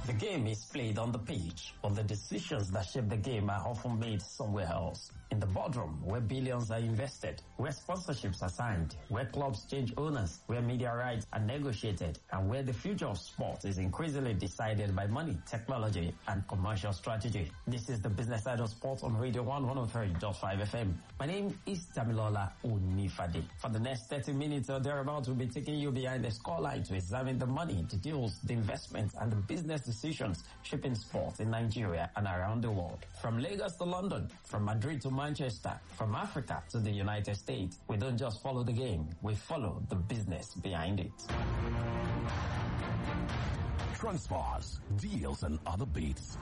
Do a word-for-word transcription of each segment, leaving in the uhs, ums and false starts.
The game is played on the pitch, but the decisions that shape the game are often made somewhere else. In the boardroom, where billions are invested, where sponsorships are signed, where clubs change owners, where media rights are negotiated, and where the future of sport is increasingly decided by money, technology, and commercial strategy. This is the Business Side of Sport on Radio one oh three point five F M. My name is Tamilola Unifade. For the next thirty minutes or thereabouts, we'll be taking you behind the scoreline to examine the money, the deals, the investments, and the business decisions shaping sport in Nigeria and around the world. From Lagos to London, from Madrid to Manchester, from Africa to the United States, we don't just follow the game, we follow the business behind it. Transfers, deals, and other bits.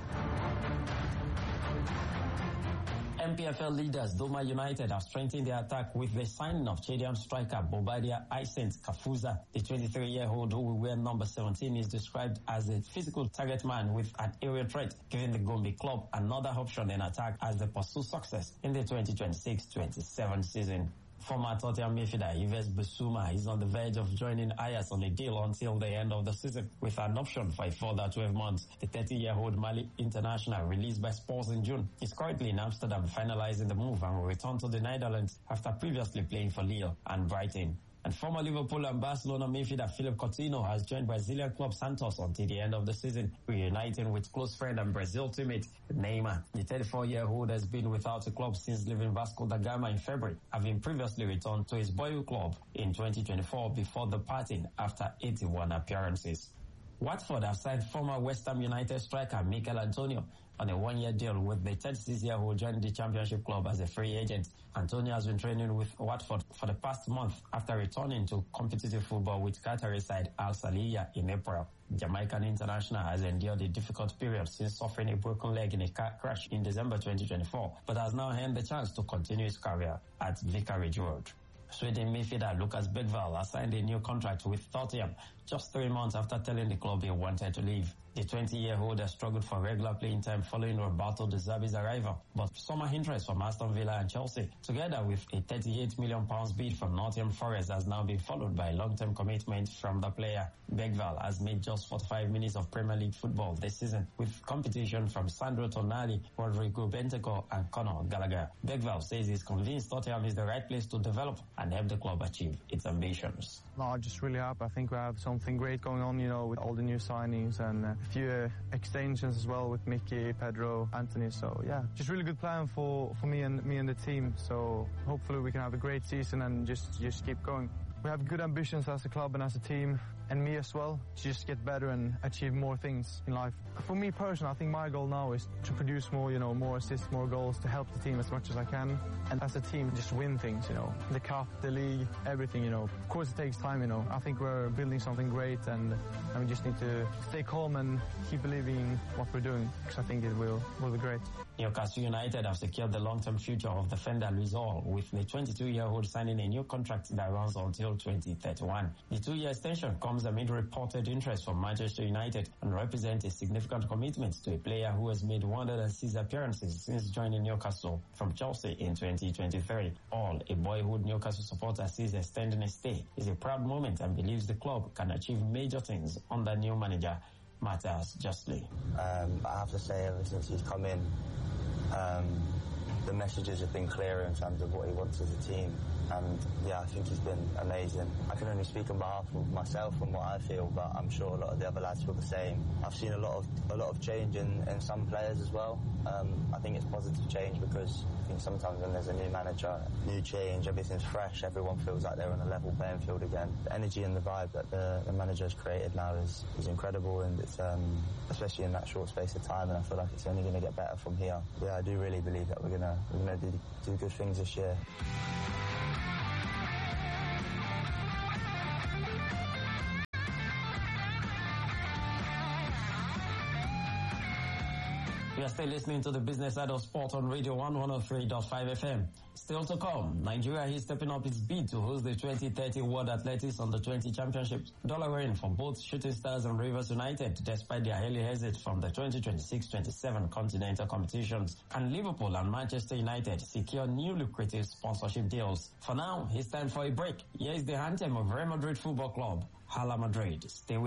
M P F L leaders Doma United have strengthened their attack with the signing of Chadian striker Bobadilla Isent Kafuza. The twenty-three-year-old who will wear number seventeen is described as a physical target man with an aerial threat, giving the Gombe club another option in attack as they pursue success in the twenty twenty-six twenty-seven season. Former Tottenham midfielder Yves Bissouma is on the verge of joining Ajax on a deal until the end of the season with an option for a further twelve months. The thirty-year-old Mali international, released by Spurs in June, is currently in Amsterdam finalizing the move and will return to the Netherlands after previously playing for Lille and Brighton. And former Liverpool and Barcelona midfielder Philip Coutinho has joined Brazilian club Santos until the end of the season, reuniting with close friend and Brazil teammate Neymar. The thirty-four-year-old has been without a club since leaving Vasco da Gama in February, having previously returned to his boyhood club in twenty twenty-four before departing after eighty-one appearances. Watford have signed former West Ham United striker Mikel Antonio on a one-year deal with the thirty-six-year-old joining the championship club as a free agent. Antonio has been training with Watford for the past month after returning to competitive football with Qatari side Al Salihah in April. Jamaican international has endured a difficult period since suffering a broken leg in a car crash in December twenty twenty-four, but has now earned the chance to continue his career at Vicarage Road. Sweden midfielder Lucas Bergvall has signed a new contract with Tottenham just three months after telling the club he wanted to leave. The twenty-year-old has struggled for regular playing time following Roberto De Zerbi's arrival, but summer interest from Aston Villa and Chelsea, together with a thirty-eight million pounds bid from Nottingham Forest, has now been followed by a long-term commitment from the player. Bergvall has made just forty-five minutes of Premier League football this season, with competition from Sandro Tonali, Rodrigo Bentancur, and Conor Gallagher. Bergvall says he's convinced Tottenham is the right place to develop and help the club achieve its ambitions. No, I'm just really happy. I think we have something great going on, you know, with all the new signings and a few uh, extensions as well with Mickey, Pedro, Anthony. So yeah, just really good plan for, for me and me and the team. So hopefully we can have a great season and just just keep going. We have good ambitions as a club and as a team, and me as well, to just get better and achieve more things in life. For me personally, I think my goal now is to produce more, you know, more assists, more goals, to help the team as much as I can. And as a team, just win things, you know, the cup, the league, everything, you know. Of course, it takes time, you know. I think we're building something great, and, and we just need to stay calm and keep believing in what we're doing, because I think it will, will be great. Newcastle United have secured the long-term future of defender Luis Hall, with the twenty-two-year-old signing a new contract that runs until twenty thirty-one. The two-year extension comes amid reported interest from Manchester United and represents a significant commitment to a player who has made one hundred six appearances since joining Newcastle from Chelsea in twenty twenty-three. All a boyhood Newcastle supporter sees extending his stay is a proud moment and believes the club can achieve major things under new manager Matthias Justly. Um, I have to say, ever since he's come in, um, the messages have been clearer in terms of what he wants as a team, and yeah, I think he's been amazing. I can only speak on behalf of myself and what I feel, but I'm sure a lot of the other lads feel the same. I've seen a lot of a lot of change in, in some players as well. Um, I think it's positive change, because I think sometimes when there's a new manager, new change, everything's fresh, everyone feels like they're on a level playing field again. The energy and the vibe that the, the manager has created now is, is incredible, and it's um, especially in that short space of time, and I feel like it's only going to get better from here. Yeah, I do really believe that we're going to we're going to do, do good things this year. You are still listening to the Business Side of Sport on Radio one oh three point five F M. Still to come, Nigeria is stepping up its bid to host the twenty thirty World Athletics Under twenty Championships. Dollar win for both Shooting Stars and Rivers United, despite their early exit from the twenty twenty-six twenty-seven continental competitions. And Liverpool and Manchester United secure new lucrative sponsorship deals. For now, it's time for a break. Here is the anthem of Real Madrid Football Club, Hala Madrid. Stay with